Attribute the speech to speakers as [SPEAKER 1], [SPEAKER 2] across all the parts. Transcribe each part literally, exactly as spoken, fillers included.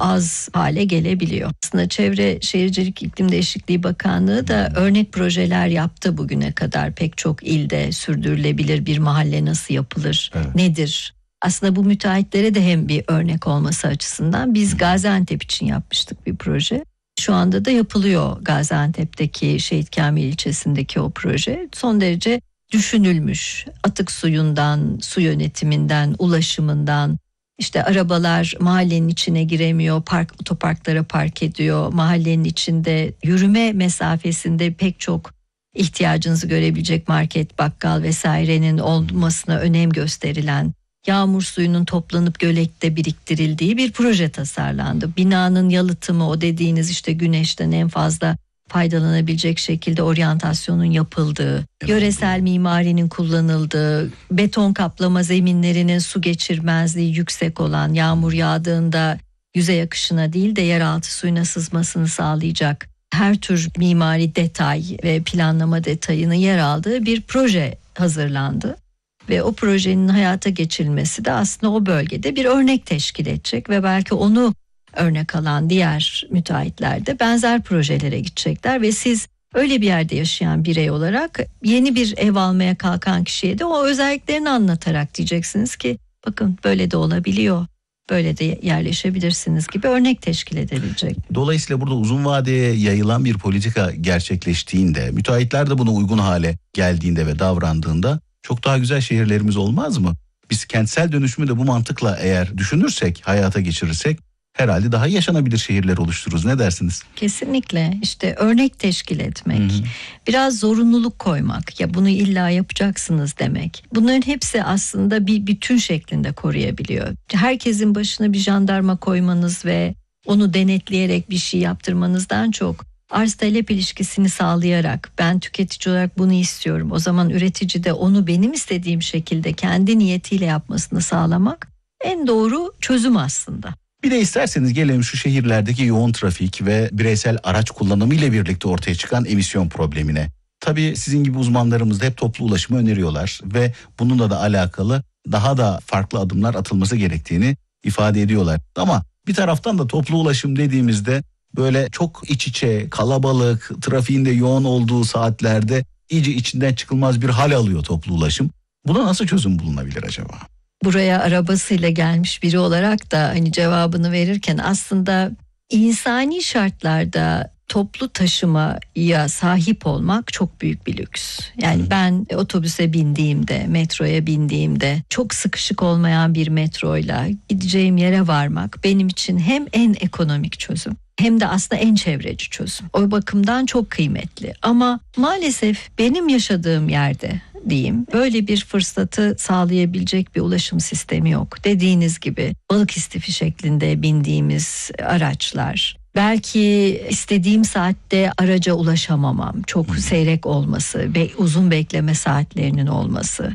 [SPEAKER 1] az hale gelebiliyor. Aslında Çevre Şehircilik İklim Değişikliği Bakanlığı da örnek projeler yaptı bugüne kadar. Pek çok ilde sürdürülebilir bir mahalle nasıl yapılır, evet. nedir? Aslında bu müteahhitlere de hem bir örnek olması açısından biz Gaziantep için yapmıştık bir proje. Şu anda da yapılıyor Gaziantep'teki Şehit Kamil ilçesindeki o proje. Son derece düşünülmüş. Atık suyundan, su yönetiminden, ulaşımından, işte arabalar mahallenin içine giremiyor, park otoparklara park ediyor. Mahallenin içinde yürüme mesafesinde pek çok ihtiyacınızı görebilecek market, bakkal vesairenin olmasına önem gösterilen, yağmur suyunun toplanıp gölette biriktirildiği bir proje tasarlandı. Binanın yalıtımı, o dediğiniz işte güneşten en fazla faydalanabilecek şekilde oryantasyonun yapıldığı, evet. yöresel mimarinin kullanıldığı, beton kaplama zeminlerinin su geçirmezliği yüksek olan, yağmur yağdığında yüzey akışına değil de yeraltı suyuna sızmasını sağlayacak her tür mimari detay ve planlama detayının yer aldığı bir proje hazırlandı. Ve o projenin hayata geçirilmesi de aslında o bölgede bir örnek teşkil edecek ve belki onu örnek alan diğer müteahhitler de benzer projelere gidecekler ve siz öyle bir yerde yaşayan birey olarak yeni bir ev almaya kalkan kişiye de o özelliklerini anlatarak diyeceksiniz ki bakın böyle de olabiliyor, böyle de yerleşebilirsiniz gibi örnek teşkil edebilecek.
[SPEAKER 2] Dolayısıyla burada uzun vadeye yayılan bir politika gerçekleştiğinde, müteahhitler de buna uygun hale geldiğinde ve davrandığında çok daha güzel şehirlerimiz olmaz mı? Biz kentsel dönüşümü de bu mantıkla eğer düşünürsek, hayata geçirirsek herhalde daha yaşanabilir şehirler oluştururuz. Ne dersiniz?
[SPEAKER 1] Kesinlikle. İşte örnek teşkil etmek, hı hı. biraz zorunluluk koymak, ya bunu illa yapacaksınız demek. Bunların hepsi aslında bir bütün şeklinde koruyabiliyor. Herkesin başına bir jandarma koymanız ve onu denetleyerek bir şey yaptırmanızdan çok arz talep ilişkisini sağlayarak ben tüketici olarak bunu istiyorum. O zaman üretici de onu benim istediğim şekilde kendi niyetiyle yapmasını sağlamak en doğru çözüm aslında.
[SPEAKER 2] Bir de isterseniz gelelim şu şehirlerdeki yoğun trafik ve bireysel araç kullanımı ile birlikte ortaya çıkan emisyon problemine. Tabii sizin gibi uzmanlarımız da hep toplu ulaşımı öneriyorlar ve bununla da alakalı daha da farklı adımlar atılması gerektiğini ifade ediyorlar. Ama bir taraftan da toplu ulaşım dediğimizde böyle çok iç içe, kalabalık, trafiğin de yoğun olduğu saatlerde iyice içinden çıkılmaz bir hal alıyor toplu ulaşım. Buna nasıl çözüm bulunabilir acaba?
[SPEAKER 1] Buraya arabasıyla gelmiş biri olarak da hani cevabını verirken aslında insani şartlarda toplu taşımaya sahip olmak çok büyük bir lüks. Yani hmm. ben otobüse bindiğimde, metroya bindiğimde çok sıkışık olmayan bir metroyla gideceğim yere varmak benim için hem en ekonomik çözüm hem de aslında en çevreci çözüm. O bakımdan çok kıymetli. Ama maalesef benim yaşadığım yerde diyeyim, böyle bir fırsatı sağlayabilecek bir ulaşım sistemi yok. Dediğiniz gibi balık istifi şeklinde bindiğimiz araçlar, belki istediğim saatte araca ulaşamamam, çok seyrek olması, be- uzun bekleme saatlerinin olması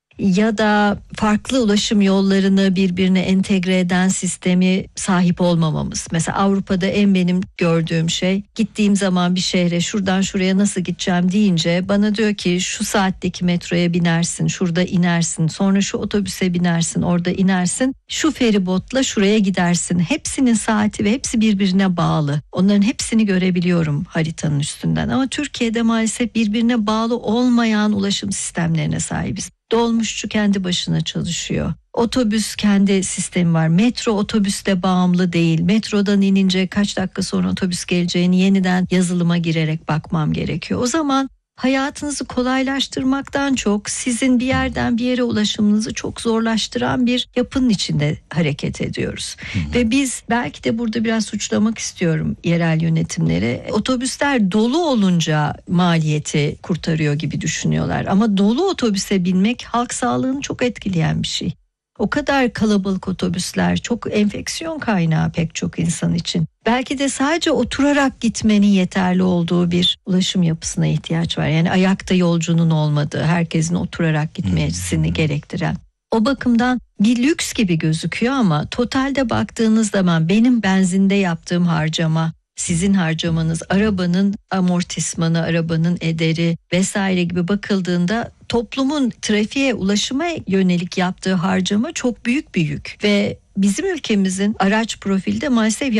[SPEAKER 1] ya da farklı ulaşım yollarını birbirine entegre eden sistemi sahip olmamamız. Mesela Avrupa'da en benim gördüğüm şey, gittiğim zaman bir şehre şuradan şuraya nasıl gideceğim deyince bana diyor ki şu saatteki metroya binersin, şurada inersin, sonra şu otobüse binersin, orada inersin, şu feribotla şuraya gidersin. Hepsinin saati ve hepsi birbirine bağlı. Onların hepsini görebiliyorum haritanın üstünden ama Türkiye'de maalesef birbirine bağlı olmayan ulaşım sistemlerine sahibiz. Dolmuşçu kendi başına çalışıyor. Otobüs kendi sistemi var. Metro otobüste bağımlı değil. Metrodan inince kaç dakika sonra otobüs geleceğini yeniden yazılıma girerek bakmam gerekiyor. O zaman hayatınızı kolaylaştırmaktan çok sizin bir yerden bir yere ulaşımınızı çok zorlaştıran bir yapının içinde hareket ediyoruz. Hı hı. Ve biz belki de burada biraz suçlamak istiyorum yerel yönetimleri. Otobüsler dolu olunca maliyeti kurtarıyor gibi düşünüyorlar. Ama dolu otobüse binmek halk sağlığını çok etkileyen bir şey. O kadar kalabalık otobüsler çok enfeksiyon kaynağı pek çok insan için. Belki de sadece oturarak gitmenin yeterli olduğu bir ulaşım yapısına ihtiyaç var. Yani ayakta yolcunun olmadığı, herkesin oturarak gitmesini hmm. gerektiren. O bakımdan bir lüks gibi gözüküyor ama totalde baktığınız zaman benim benzinde yaptığım harcama, sizin harcamanız, arabanın amortismanı, arabanın ederi vesaire gibi bakıldığında toplumun trafiğe, ulaşıma yönelik yaptığı harcama çok büyük bir yük ve bizim ülkemizin araç profili de maalesef